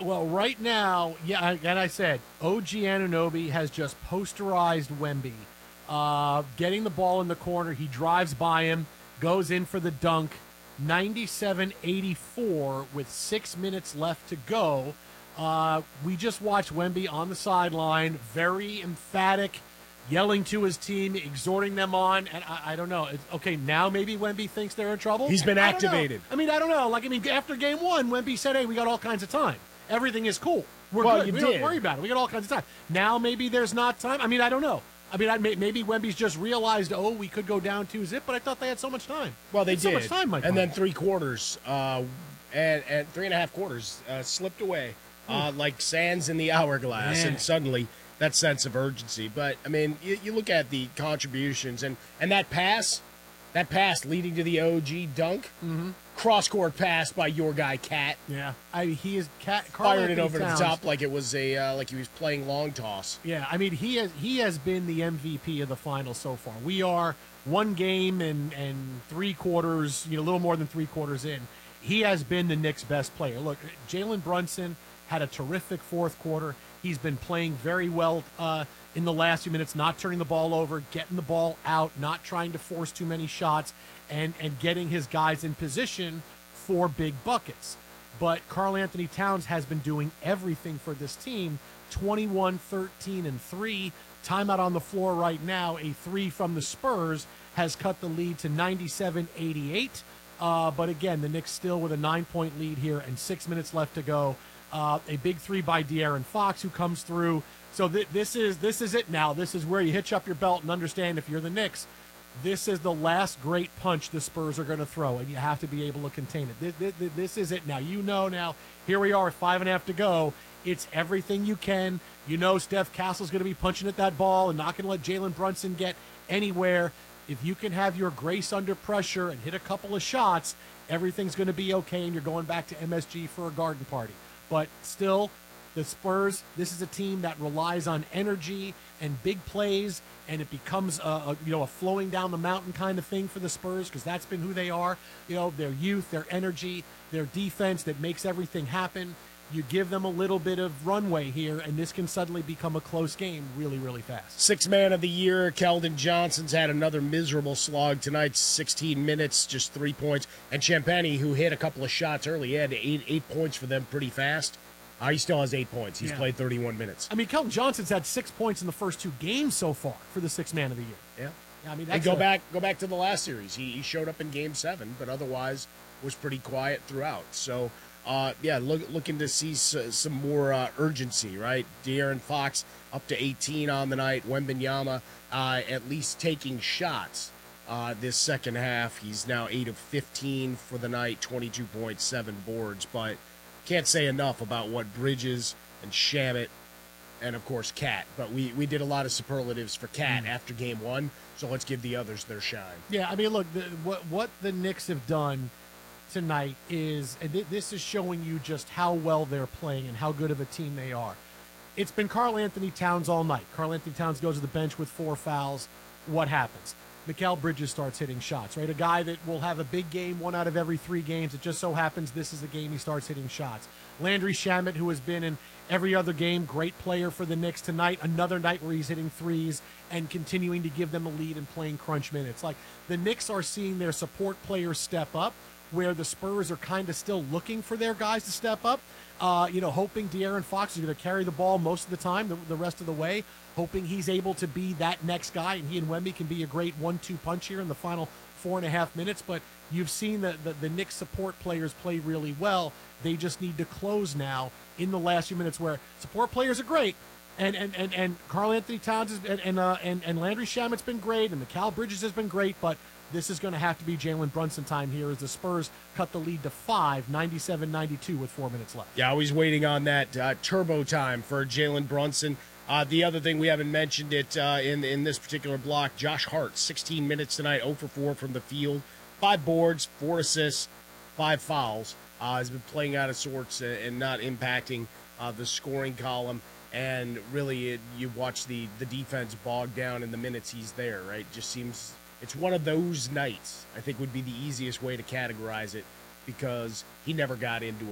Well, right now, yeah, and I said OG Anunoby has just posterized Wemby. Getting the ball in the corner, he drives by him, goes in for the dunk, 97-84 with 6 minutes left to go. We just watched Wemby on the sideline, very emphatic, yelling to his team, exhorting them on, and I don't know. Okay, now maybe Wemby thinks they're in trouble. He's been activated. I don't know. After game one, Wemby said, "Hey, we got all kinds of time. Everything is cool. We're good. We don't worry about it. We got all kinds of time." Now maybe there's not time. I don't know. Maybe Wemby's just realized, we could go down 2-0, but I thought they had so much time. Well, they did. So much time, Mike. And then 3 quarters, and 3.5 quarters slipped away like sands in the hourglass, and suddenly that sense of urgency. But, you look at the contributions, and that pass leading to the OG dunk, cross-court pass by your guy, Cat. Yeah. He is Cat. Fired it over the top like it was like he was playing long toss. Yeah, he has been the MVP of the final so far. We are 1 game and 3 quarters, a little more than 3 quarters in. He has been the Knicks' best player. Look, Jalen Brunson had a terrific 4th quarter. He's been playing very well in the last few minutes, not turning the ball over, getting the ball out, not trying to force too many shots, and getting his guys in position for big buckets. But Karl-Anthony Towns has been doing everything for this team, 21, 13, and 3. Timeout on the floor right now. A 3 from the Spurs has cut the lead to 97-88. But again, the Knicks still with a 9-point lead here and 6 minutes left to go. A big 3 by De'Aaron Fox, who comes through. So this is it now. This is where you hitch up your belt and understand, if you're the Knicks, this is the last great punch the Spurs are going to throw, and you have to be able to contain it. This is it now. Now, here we are, 5.5 to go. It's everything you can. Steph Castle's going to be punching at that ball and not going to let Jalen Brunson get anywhere. If you can have your grace under pressure and hit a couple of shots, everything's going to be okay, and you're going back to MSG for a garden party. But still, the Spurs, this is a team that relies on energy and big plays, and it becomes a flowing down the mountain kind of thing for the Spurs, because that's been who they are. Their youth, their energy, their defense that makes everything happen. You give them a little bit of runway here, and this can suddenly become a close game really, really fast. 6th man of the year, Keldon Johnson's had another miserable slog tonight, 16 minutes, just 3 points. And Champagnie, who hit a couple of shots early, he had 8 points for them pretty fast. He still has 8 points. He's played 31 minutes. Keldon Johnson's had 6 points in the first 2 games so far for the 6th man of the year. Yeah. And go back to the last series. He showed up in Game 7, but otherwise was pretty quiet throughout. So, looking to see some more urgency, right? De'Aaron Fox up to 18 on the night. Wembanyama at least taking shots this second half. He's now 8 of 15 for the night, 22.7 boards. But can't say enough about what Bridges and Shamet and, of course, Cat. But we did a lot of superlatives for Cat after Game 1, so let's give the others their shine. Yeah, look, what the Knicks have done tonight is, and this is showing you just how well they're playing and how good of a team they are. It's been Karl-Anthony Towns all night. Karl-Anthony Towns goes to the bench with 4 fouls. What happens? Mikal Bridges starts hitting shots, right? A guy that will have a big game 1 out of every 3 games. It just so happens this is the game he starts hitting shots. Landry Shamet, who has been in every other game, great player for the Knicks tonight. Another night where he's hitting threes and continuing to give them a lead and playing crunch minutes. Like, the Knicks are seeing their support players step up, where the Spurs are kind of still looking for their guys to step up. Hoping De'Aaron Fox is going to carry the ball most of the time, the rest of the way, hoping he's able to be that next guy, and he and Wemby can be a great 1-2 punch here in the final 4.5 minutes. But you've seen the Knicks support players play really well. They just need to close now in the last few minutes, where support players are great, and Karl-Anthony Towns and Landry Shamet's been great, and Mikal Bridges has been great, but this is going to have to be Jalen Brunson time here as the Spurs cut the lead to 5, 97-92 with 4 minutes left. Yeah, always waiting on that turbo time for Jalen Brunson. The other thing, we haven't mentioned it in this particular block, Josh Hart, 16 minutes tonight, 0 for 4 from the field, 5 boards, 4 assists, 5 fouls. Has been playing out of sorts and not impacting the scoring column. And really, you watch the defense bog down in the minutes he's there, right? Just seems it's one of those nights, I think, would be the easiest way to categorize it, because he never got into